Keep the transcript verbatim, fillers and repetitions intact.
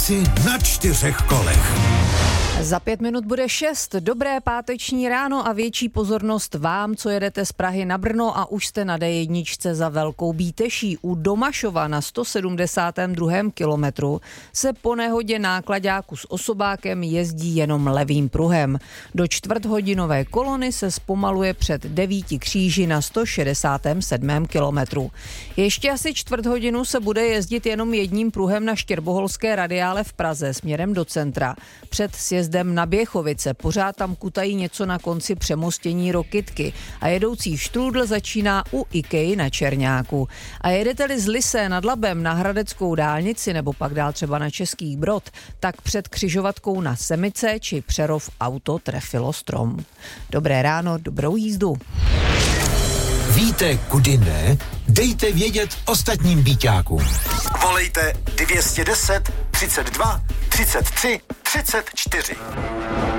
Asi na čtyřech kolech. Za pět minut bude šest. Dobré páteční ráno a větší pozornost vám, co jedete z Prahy na Brno a už jste na dé jedna za Velkou Bíteší. U Domašova na sto sedmdesátém druhém kilometru se po nehodě náklaďáku s osobákem jezdí jenom levým pruhem. Do čtvrthodinové kolony se zpomaluje před devíti kříži na sto šedesátém sedmém kilometru. Ještě asi čtvrt hodinu se bude jezdit jenom jedním pruhem na Štěrboholské radiále v Praze směrem do centra. Před sjezdem na Běchovice pořád tam kutají něco na konci přemostění Rokytky a jedoucí štrůdl začíná u Ikei na Čerňáku. A jedete-li z Lysé nad Labem na Hradeckou dálnici nebo pak dál třeba na Český Brod, tak před křižovatkou na Semice či Přerov auto trefilo strom. Dobré ráno, dobrou jízdu. Víte, kudy ne? Dejte vědět ostatním Bíťákům. Volejte dvě stě deset, třicet dva, třicet tři, třicet čtyři.